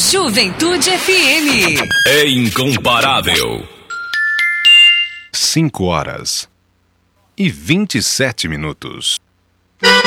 Juventude FM. É incomparável. 5 horas e 27 minutos.